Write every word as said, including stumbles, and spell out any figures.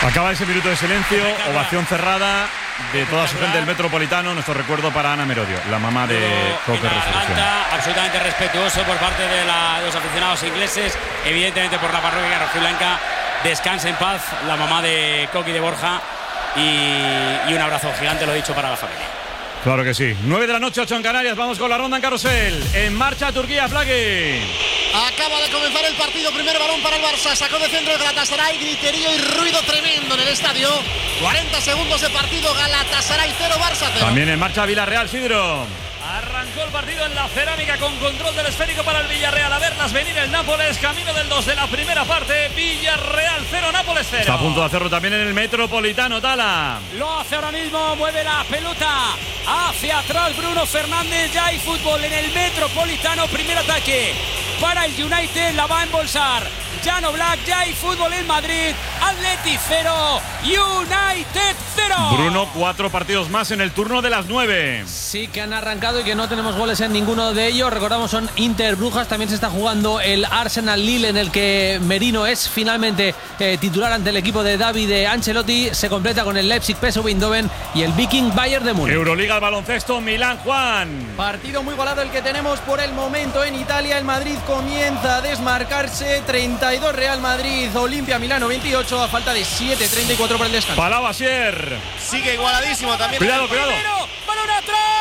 Acaba ese minuto de silencio, ovación cerrada de toda su gente del Metropolitano. Nuestro recuerdo para Ana Merodio, la mamá de Coque Resurrección. Absolutamente respetuoso por parte de, la, de los aficionados ingleses, evidentemente por la parroquia rojiblanca. Descansa en paz la mamá de Coqui de Borja y, y un abrazo gigante, lo he dicho, para la familia. Claro que sí. nueve de la noche, ocho en Canarias. Vamos con la ronda en carrusel. En marcha Turquía, Plagui. Acaba de comenzar el partido. Primer balón para el Barça. Sacó de centro el Galatasaray. Griterío y ruido tremendo en el estadio. cuarenta segundos de partido. Galatasaray cero, Barça cero. También en marcha Villarreal, Sidro. Arrancó el partido en la cerámica con control del esférico para el Villarreal. A verlas venir el Nápoles, camino del dos de la primera parte. Villarreal cero, Nápoles cero. Está a punto de hacerlo también en el Metropolitano, Tala. Lo hace ahora mismo, mueve la pelota hacia atrás Bruno Fernández. Ya hay fútbol en el Metropolitano. Primer ataque para el United, la va a embolsar Jan Oblak. Ya hay fútbol en Madrid. Atleti cero, United cero. Bruno, cuatro partidos más en el turno de las nueve. Sí que han arrancado y que no tenemos goles en ninguno de ellos. Recordamos, son Inter Brujas. También se está jugando el Arsenal Lille, en el que Merino es finalmente eh, titular ante el equipo de Davide Ancelotti. Se completa con el Leipzig P S V Eindhoven y el Viking Bayern de Múnich. Euroliga, el baloncesto, Milán, Juan. Partido muy golado el que tenemos por el momento en Italia. El Madrid comienza a desmarcarse. treinta y dos Real Madrid, Olimpia Milano veintiocho, a falta de siete, treinta y cuatro por el descanso. Palau Asier. Sigue igualadísimo también. Cuidado, cuidado. Balón atrás.